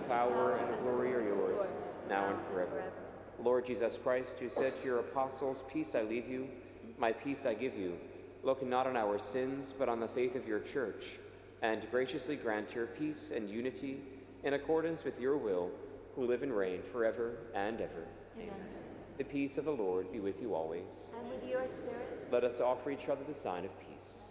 power, and the glory are yours, now and forever. Lord Jesus Christ, who said to your apostles, "Peace I leave you, my peace I give you," look not on our sins, but on the faith of your church, and graciously grant your peace and unity in accordance with your will, who live and reign forever and ever. Amen. The peace of the Lord be with you always. And with your spirit. Let us offer each other the sign of peace.